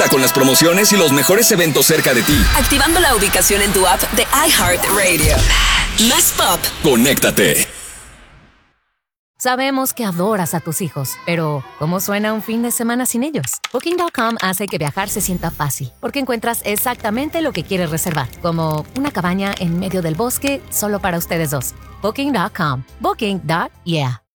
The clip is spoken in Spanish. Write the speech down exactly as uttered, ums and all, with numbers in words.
con las promociones y los mejores eventos cerca de ti. Activando la ubicación en tu app de iHeartRadio. Más pop. Conéctate. Sabemos que adoras a tus hijos, pero ¿cómo suena un fin de semana sin ellos? Booking punto com hace que viajar se sienta fácil, porque encuentras exactamente lo que quieres reservar, como una cabaña en medio del bosque solo para ustedes dos. Booking punto com. Booking. Yeah.